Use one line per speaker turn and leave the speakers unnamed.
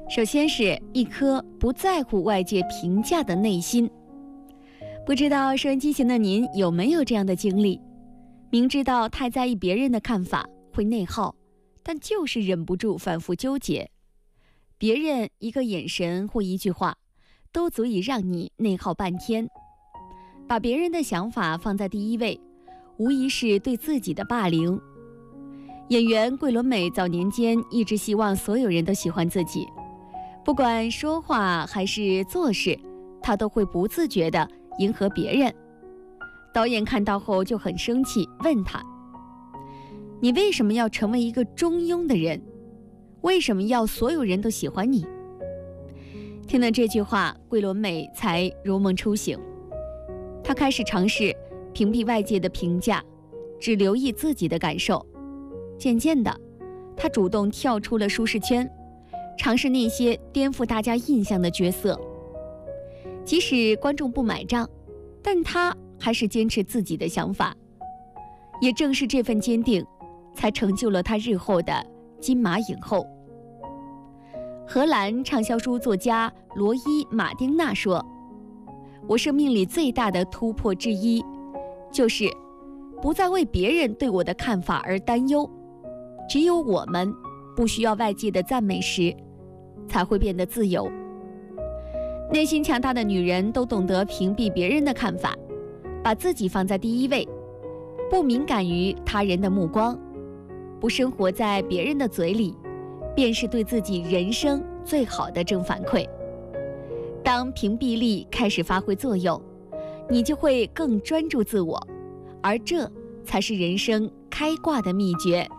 首先是一颗不在乎外界评价的内心。不知道收音机前的您有没有这样的经历？明知道太在意别人的看法会内耗，但就是忍不住反复纠结。别人一个眼神或一句话，都足以让你内耗半天。把别人的想法放在第一位，无疑是对自己的霸凌。演员桂纶镁早年间一直希望所有人都喜欢自己，不管说话还是做事，她都会不自觉地迎合别人。导演看到后就很生气，问她：你为什么要成为一个中庸的人？为什么要所有人都喜欢你？听了这句话，桂纶镁才如梦初醒。她开始尝试屏蔽外界的评价，只留意自己的感受。渐渐的，她主动跳出了舒适圈，尝试那些颠覆大家印象的角色。即使观众不买账，但她还是坚持自己的想法。也正是这份坚定，才成就了她日后的金马影后。荷兰畅销书作家罗伊·马丁纳说：我生命里最大的突破之一，就是不再为别人对我的看法而担忧。只有我们不需要外界的赞美时，才会变得自由。内心强大的女人都懂得屏蔽别人的看法，把自己放在第一位，不敏感于他人的目光，不生活在别人的嘴里，便是对自己人生最好的正反馈。当屏蔽力开始发挥作用，你就会更专注自我，而这才是人生开挂的秘诀。